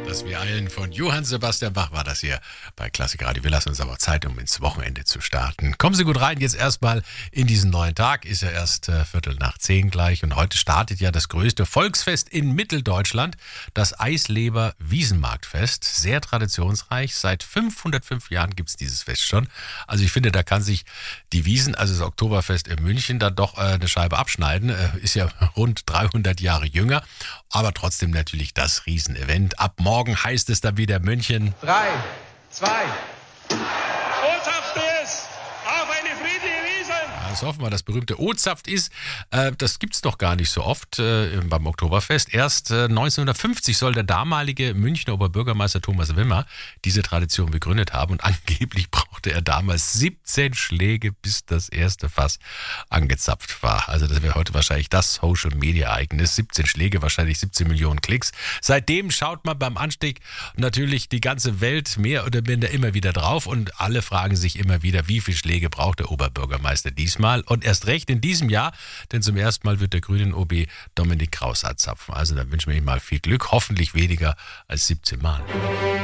Lass wir eilen von Johann Sebastian Bach war das hier bei Klassik Radio. Wir lassen uns aber Zeit, um ins Wochenende zu starten. Kommen Sie gut rein, jetzt erstmal in diesen neuen Tag. Ist ja erst 9:15 gleich und heute startet ja das größte Volksfest in Mitteldeutschland, das Eisleber Wiesenmarktfest. Sehr traditionsreich, seit 505 Jahren gibt es dieses Fest schon. Also ich finde, da kann sich die Wiesn, also das Oktoberfest in München, dann doch eine Scheibe abschneiden. Ist ja rund 300 Jahre jünger, aber trotzdem natürlich das Riesenevent. Ab morgen heißt es dann wieder München. 3, 2. Ozapft ist auf eine friedliche Wiesn. Das hoffen wir, das berühmte O-Zapft ist. Das gibt es doch gar nicht so oft beim Oktoberfest. Erst 1950 soll der damalige Münchner Oberbürgermeister Thomas Wimmer diese Tradition begründet haben. Und angeblich brauchte er damals 17 Schläge, bis das erste Fass angezapft war. Also das wäre heute wahrscheinlich das Social-Media-Ereignis. 17 Schläge, wahrscheinlich 17 Millionen Klicks. Seitdem schaut man beim Anstieg natürlich die ganze Welt mehr oder minder immer wieder drauf. Und alle fragen sich immer wieder, wie viele Schläge braucht der Oberbürgermeister diesmal? Und erst recht in diesem Jahr, denn zum ersten Mal wird der grünen OB Dominik Kraus anzapfen. Also da wünschen wir ihm mal viel Glück, hoffentlich weniger als 17 Mal.